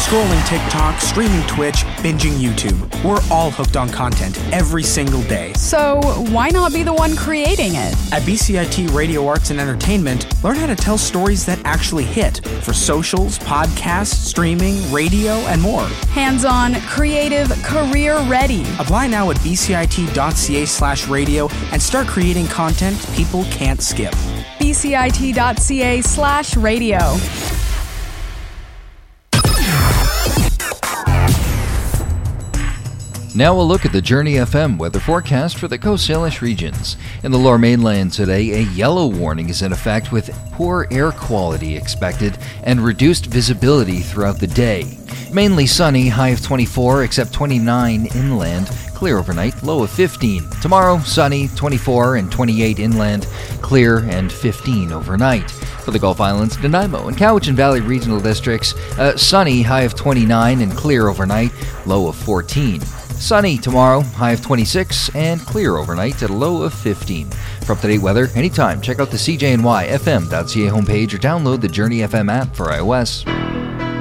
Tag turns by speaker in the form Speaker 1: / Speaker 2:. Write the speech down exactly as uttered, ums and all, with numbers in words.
Speaker 1: Scrolling TikTok, streaming Twitch, binging YouTube. We're all hooked on content every single day.
Speaker 2: So why not be the one creating it?
Speaker 1: At B C I T Radio Arts and Entertainment, learn how to tell stories that actually hit for socials, podcasts, streaming, radio, and more.
Speaker 2: Hands-on, creative, career-ready.
Speaker 1: Apply now at bcit.ca slash radio and start creating content people can't skip.
Speaker 2: bcit.ca slash radio.
Speaker 3: Now we'll look at the Journey F M weather forecast for the Coast Salish regions. In the Lower Mainland today, a yellow warning is in effect with poor air quality expected and reduced visibility throughout the day. Mainly sunny, high of twenty-four, except twenty-nine inland, clear overnight, low of fifteen. Tomorrow, sunny, twenty-four and twenty-eight inland, clear and fifteen overnight. For the Gulf Islands, Nanaimo and Cowichan Valley regional districts, uh, sunny, high of twenty-nine and clear overnight, low of fourteen. Sunny tomorrow, high of twenty-six, and clear overnight at a low of fifteen. For up-to-date weather, anytime, check out the C J N Y F M dot C A homepage or download the Journey F M app for iOS.